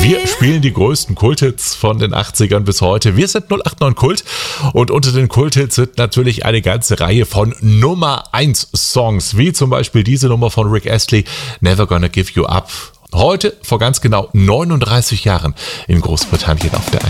Wir spielen die größten Kulthits von den 80ern bis heute. Wir sind 089 Kult und unter den Kulthits sind natürlich eine ganze Reihe von Nummer 1 Songs, wie zum Beispiel diese Nummer von Rick Astley, Never Gonna Give You Up. Heute vor ganz genau 39 Jahren in Großbritannien auf der 1.